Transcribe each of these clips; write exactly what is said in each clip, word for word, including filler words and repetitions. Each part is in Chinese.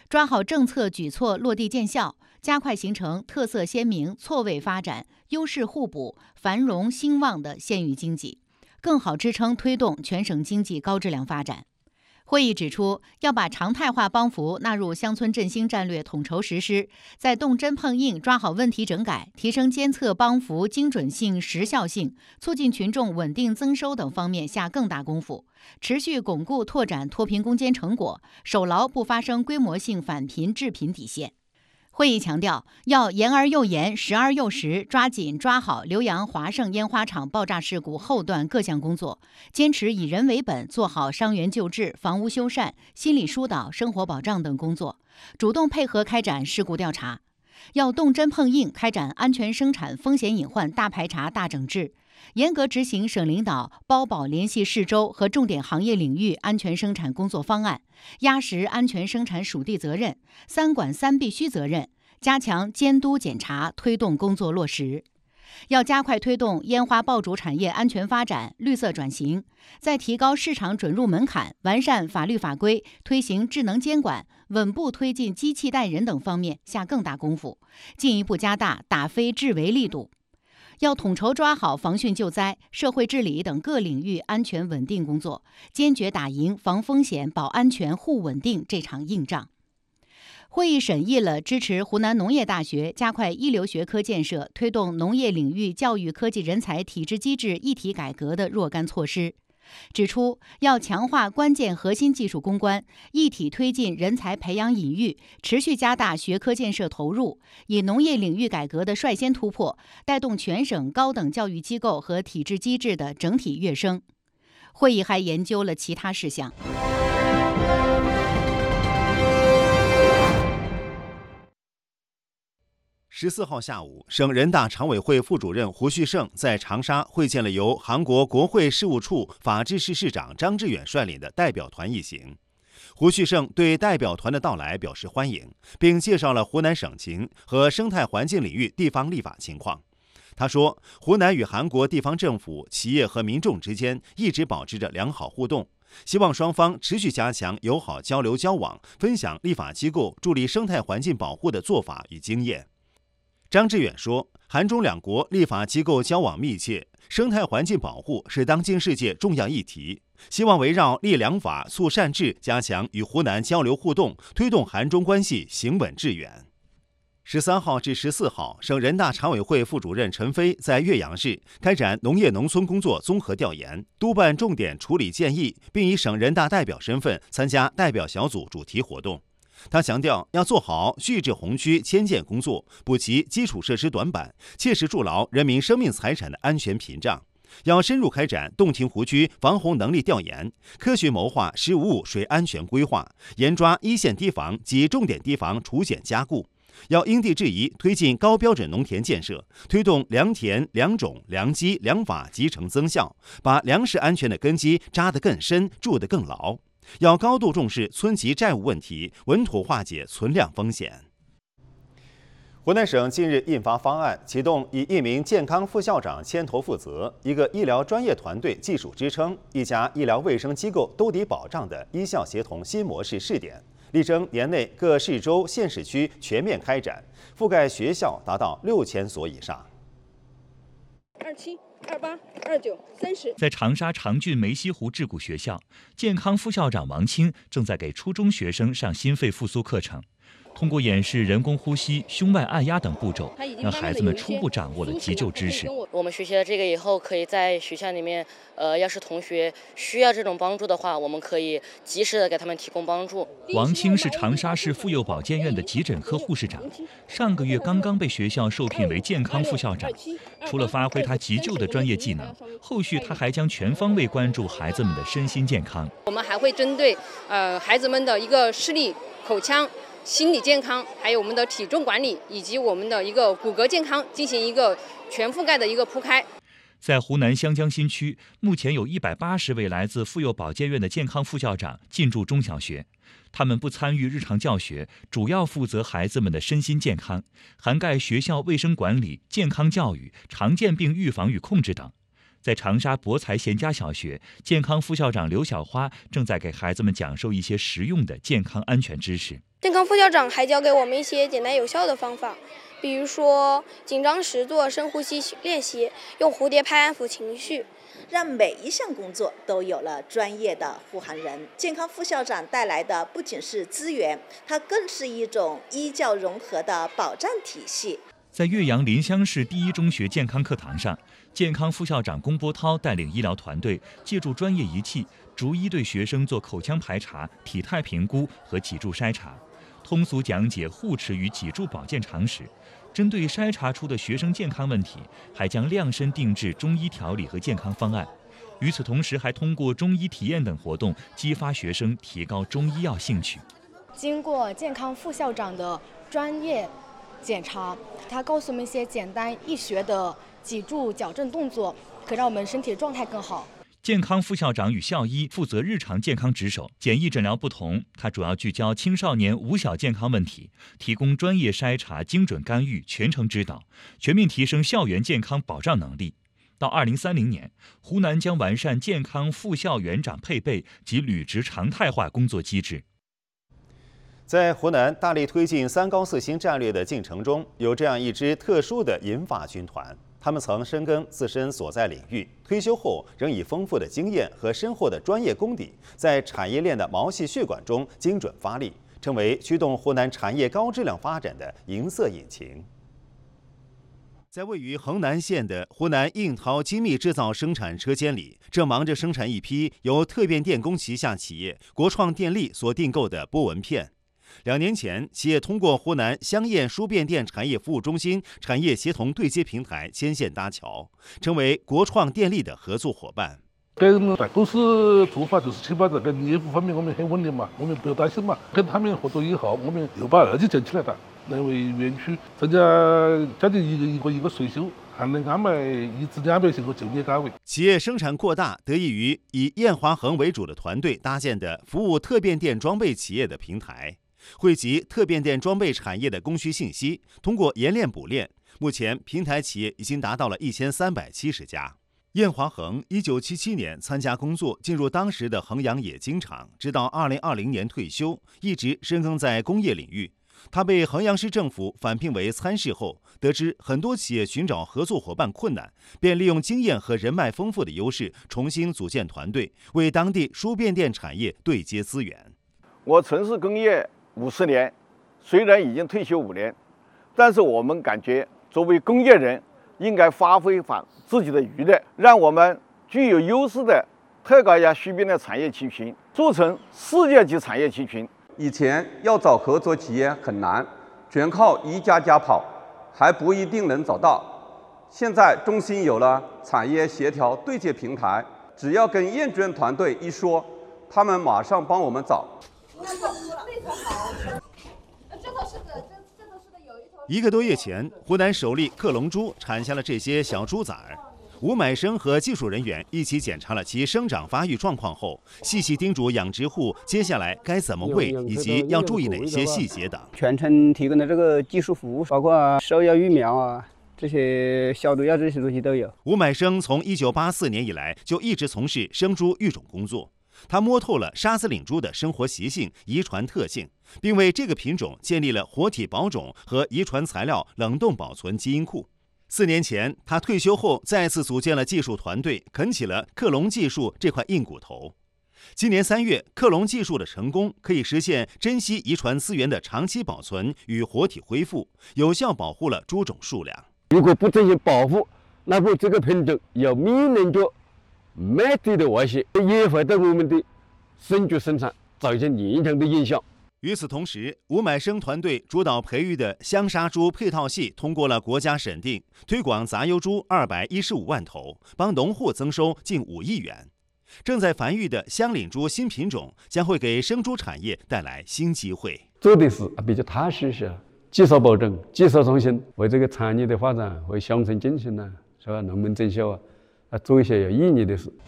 抓好政策举措落地见效，加快形成特色鲜明、错位发展、优势互补、繁荣兴旺的县域经济，更好支撑推动全省经济高质量发展。会议指出，要把常态化帮扶纳入乡村振兴战略统筹实施，在动真碰硬抓好问题整改、提升监测帮扶精准性、时效性、促进群众稳定增收等方面下更大功夫，持续巩固拓展脱贫攻坚成果，守牢不发生规模性返贫致贫底线。会议强调，要严而又严，实而又实，抓紧抓好浏阳华盛烟花厂爆炸事故后段各项工作，坚持以人为本，做好伤员救治、房屋修缮、心理疏导、生活保障等工作，主动配合开展事故调查。要动真碰硬，开展安全生产风险隐患大排查、大整治，严格执行省领导包保联系市州和重点行业领域安全生产工作方案，压实安全生产属地责任、三管三必须责任，加强监督检查，推动工作落实。要加快推动烟花爆竹产业安全发展、绿色转型，在提高市场准入门槛、完善法律法规、推行智能监管、稳步推进机器带人等方面下更大功夫，进一步加大打非治为力度。要统筹抓好防汛救灾、社会治理等各领域安全稳定工作，坚决打赢防风险、保安全、护稳定这场硬仗。会议审议了支持湖南农业大学加快一流学科建设、推动农业领域教育科技人才体制机制一体改革的若干措施，指出要强化关键核心技术攻关，一体推进人才培养引育，持续加大学科建设投入，以农业领域改革的率先突破，带动全省高等教育机构和体制机制的整体跃升。会议还研究了其他事项。 十四号下午，省人大常委会副主任胡旭胜在长沙会见了由韩国国会事务处法制室室长张志远率领的代表团一行。胡旭胜对代表团的到来表示欢迎，并介绍了湖南省情和生态环境领域地方立法情况。他说，湖南与韩国地方政府、企业和民众之间一直保持着良好互动，希望双方持续加强友好交流交往，分享立法机构助力生态环境保护的做法与经验。张志远说，韩中两国立法机构交往密切，生态环境保护是当今世界重要议题，希望围绕立良法、促善治，加强与湖南交流互动，推动韩中关系行稳致远。十三号至十四号，省人大常委会副主任陈飞在岳阳市开展农业农村工作综合调研，督办重点处理建议，并以省人大代表身份参加代表小组主题活动。他强调，要做好蓄滞洪区迁建工作，补齐基础设施短板，切实筑牢人民生命财产的安全屏障。要深入开展洞庭湖区防洪能力调研，科学谋划十五五水安全规划，严抓一线堤防及重点堤防除险加固。要因地制宜推进高标准农田建设，推动良田、良种、良机、良法集成增效，把粮食安全的根基扎得更深，筑得更牢。要高度重视村级债务问题，稳妥化解存量风险。湖南省近日印发方案，启动以一名健康副校长牵头负责、一个医疗专业团队技术支撑、一家医疗卫生机构兜底保障的医校协同新模式试点，力争年内各市州县市区全面开展，覆盖学校达到六千所以上。 二七、二八、二九、三十。 在长沙长郡梅溪湖智谷学校，健康副校长王青正在给初中学生上心肺复苏课程。通过演示人工呼吸、胸外按压等步骤，让孩子们初步掌握了急救知识。 我们学习了这个以后，可以在学校里面，呃，要是同学需要这种帮助的话，我们可以及时的给他们提供帮助。 王青是长沙市妇幼保健院的急诊科护士长，上个月刚刚被学校受聘为健康副校长。除了发挥他急救的专业技能，后续他还将全方位关注孩子们的身心健康。 我们还会针对呃孩子们的一个视力、口腔、心理健康，还有我们的体重管理以及我们的一个骨骼健康进行一个全覆盖的一个铺开。 在湖南湘江新区，目前有一百八十位来自妇幼保健院的健康副校长进驻中小学，他们不参与日常教学，主要负责孩子们的身心健康，涵盖学校卫生管理、健康教育、常见病预防与控制等。在长沙博才贤家小学，健康副校长刘小花正在给孩子们讲授一些实用的健康安全知识。 健康副校长还教给我们一些简单有效的方法，比如说紧张时做深呼吸练习，用蝴蝶拍安抚情绪， 让每一项工作都有了专业的护航人。健康副校长带来的不仅是资源，它更是一种医教融合的保障体系。 在岳阳临湘市第一中学健康课堂上，健康副校长龚波涛带领医疗团队，借助专业仪器，逐一对学生做口腔排查、体态评估和脊柱筛查，通俗讲解护齿与脊柱保健常识。针对筛查出的学生健康问题，还将量身定制中医调理和健康方案。与此同时，还通过中医体验等活动，激发学生提高中医药兴趣。 经过健康副校长的专业检查，他告诉我们一些简单易学的脊柱矫正动作，可让我们身体状态更好。 健康副校长与校医负责日常健康值守，简易诊疗不同，他主要聚焦青少年无小健康问题，提供专业筛查、精准干预、全程指导，全面提升校园健康保障能力。到二零三零年，湖南将完善健康副校园长配备及履职常态化工作机制。 在湖南大力推进三高四新战略的进程中，有这样一支特殊的银发军团。他们曾深耕自身所在领域，退休后仍以丰富的经验和深厚的专业功底，在产业链的毛细血管中精准发力，成为驱动湖南产业高质量发展的银色引擎。在位于衡南县的湖南应陶精密制造生产车间里，正忙着生产一批由特变电工旗下企业国创电力所订购的波纹片。两年前，企业通过湖南湘燕输变电产业服务中心产业协同对接平台牵线搭桥，成为国创电力的合作伙伴。 跟大公司做法就是确保这个业务方面我们很稳定嘛，我们不用担心嘛。跟他们合作以后，我们又把二级建起来了，能为园区增加将近一个一个一个税收，还能安排一至两百个就业岗位。 企业生产扩大得益于以燕华恒为主的团队搭建的服务特变电装备企业的平台。汇集特变电装备产业的供需信息，通过研链补链，目前平台企业已经达到了一千三百七十家。燕华恒一九七七年参加工作，进入当时的衡阳冶金厂，直到二零二零年退休，一直深耕在工业领域。他被衡阳市政府返聘为参事后，得知很多企业寻找合作伙伴困难，便利用经验和人脉丰富的优势，重新组建团队，为当地输变电产业对接资源。 我从事工业五十年，虽然已经退休五年，但是我们感觉作为工业人，应该发挥反自己的余热，让我们具有优势的特高压输变的产业集群做成世界级产业集群。 以前要找合作企业很难，全靠一家家跑，还不一定能找到。现在中心有了产业协调对接平台，只要跟燕娟团队一说，他们马上帮我们找。 一个多月前，湖南首例克隆猪产下了这些小猪崽儿。吴买生和技术人员一起检查了其生长发育状况后，细细叮嘱养殖户接下来该怎么喂，以及要注意哪些细节等。 全程提供的这个技术服务，包括兽药育苗啊，这些消毒药这些东西都有。 吴买生从一九八四年以来就一直从事生猪育种工作。他摸透了沙子岭猪的生活习性、遗传特性，并为这个品种建立了活体保种和遗传材料冷冻保存基因库。四年前，他退休后再次组建了技术团队，啃起了克隆技术这块硬骨头。今年三月，克隆技术的成功可以实现珍稀遗传资源的长期保存与活体恢复，有效保护了猪种数量。 如果不进行保护，那么这个品种有面临着灭绝的威胁，也会对我们的生猪生产造成严重的影响。 与此同时，吴买生团队主导培育的香沙猪配套系通过了国家审定，推广杂优猪二百一十五万头，帮农户增收近五亿元。正在繁育的香岭猪新品种将会给生猪产业带来新机会。 做的是比较踏实些，技术保证、技术创新，为这个产业的发展、为乡村振兴呢，是吧？农民增效啊。啊，做一些有意义的事。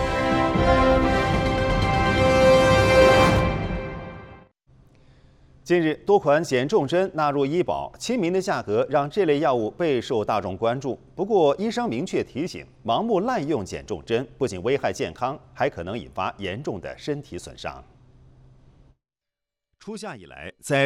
近日，多款减重针纳入医保，亲民的价格让这类药物备受大众关注。不过，医生明确提醒，盲目滥用减重针不仅危害健康，还可能引发严重的身体损伤。 初夏以来，在